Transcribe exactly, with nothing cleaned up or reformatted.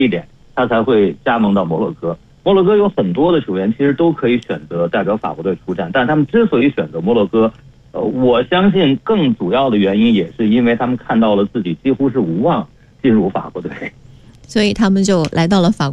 一点，他才会加盟到摩洛哥。摩洛哥有很多的球员其实都可以选择代表法国队出战，但他们之所以选择摩洛哥，呃，我相信更主要的原因也是因为他们看到了自己几乎是无望进入法国队， 所以他们就来到了法国。